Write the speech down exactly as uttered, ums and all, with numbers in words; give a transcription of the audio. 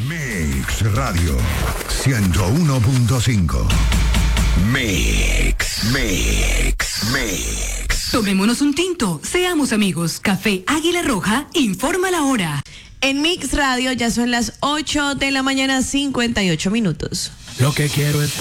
Mix Radio ciento uno punto cinco. Mix, Mix, Mix. Tomémonos un tinto, seamos amigos. Café Águila Roja informa la hora. En Mix Radio ya son las ocho de la mañana, cincuenta y ocho minutos. Lo que quiero es